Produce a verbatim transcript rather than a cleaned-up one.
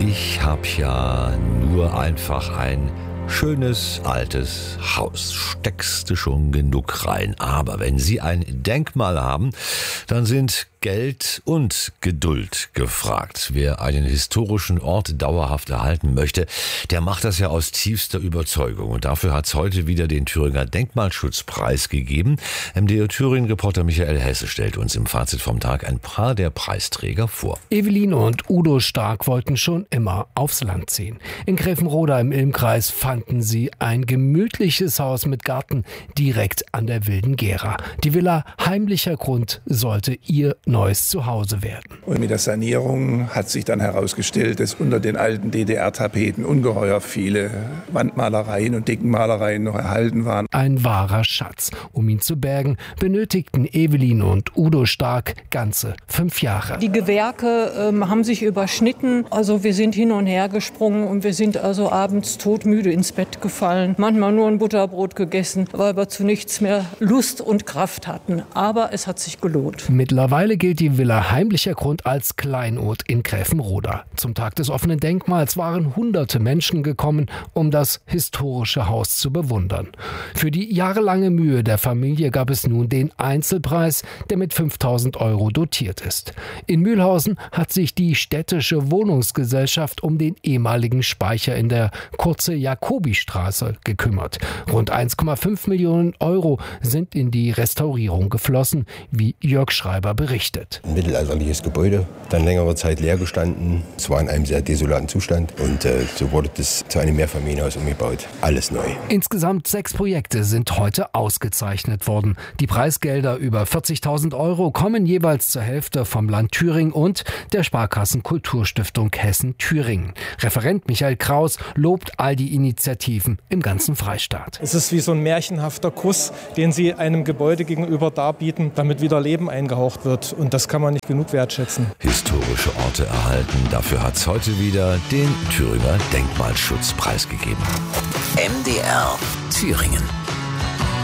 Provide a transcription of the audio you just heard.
Ich habe ja nur einfach ein schönes altes Haus. Steckst du schon genug rein. Aber wenn Sie ein Denkmal haben, dann sind Geld und Geduld gefragt. Wer einen historischen Ort dauerhaft erhalten möchte, der macht das ja aus tiefster Überzeugung. Und dafür hat es heute wieder den Thüringer Denkmalschutzpreis gegeben. M D R Thüringen-Reporter Michael Hesse stellt uns im Fazit vom Tag ein paar der Preisträger vor. Eveline und Udo Stark wollten schon immer aufs Land ziehen. In Gräfenroda im Ilmkreis fanden sie ein gemütliches Haus mit Garten direkt an der Wilden Gera. Die Villa Heimlicher Grund sollte ihr neues Zuhause werden. Und mit der Sanierung hat sich dann herausgestellt, dass unter den alten D D R-Tapeten ungeheuer viele Wandmalereien und Deckenmalereien noch erhalten waren. Ein wahrer Schatz. Um ihn zu bergen, benötigten Eveline und Udo Stark ganze fünf Jahre. Die Gewerke ähm, haben sich überschnitten. Also wir sind hin und her gesprungen und wir sind also abends todmüde ins Bett gefallen. Manchmal nur ein Butterbrot gegessen, weil wir zu nichts mehr Lust und Kraft hatten. Aber es hat sich gelohnt. Mittlerweile gilt die Villa Heimlicher Grund als Kleinod in Gräfenroda. Zum Tag des offenen Denkmals waren hunderte Menschen gekommen, um das historische Haus zu bewundern. Für die jahrelange Mühe der Familie gab es nun den Einzelpreis, der mit fünftausend Euro dotiert ist. In Mühlhausen hat sich die städtische Wohnungsgesellschaft um den ehemaligen Speicher in der Kurze-Jacobi-Straße gekümmert. Rund eins Komma fünf Millionen Euro sind in die Restaurierung geflossen, wie Jörg Schreiber berichtet. Ein mittelalterliches Gebäude, dann längere Zeit leer gestanden. Es war in einem sehr desolaten Zustand und äh, so wurde das zu einem Mehrfamilienhaus umgebaut. Alles neu. Insgesamt sechs Projekte sind heute ausgezeichnet worden. Die Preisgelder über vierzigtausend Euro kommen jeweils zur Hälfte vom Land Thüringen und der Sparkassen Kulturstiftung Hessen-Thüringen. Referent Michael Kraus lobt all die Initiativen im ganzen Freistaat. Es ist wie so ein märchenhafter Kuss, den sie einem Gebäude gegenüber darbieten, damit wieder Leben eingehaucht wird. Und das kann man nicht genug wertschätzen. Historische Orte erhalten, dafür hat es heute wieder den Thüringer Denkmalschutzpreis gegeben. M D R Thüringen.